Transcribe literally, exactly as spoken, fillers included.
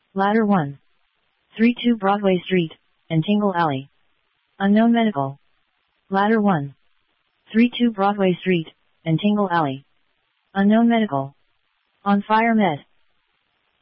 Ladder one. thirty-two Broadway Street, and Tingle Alley. Unknown Medical. Ladder one. thirty-two Broadway Street, and Tingle Alley. Unknown Medical. On Fire Med.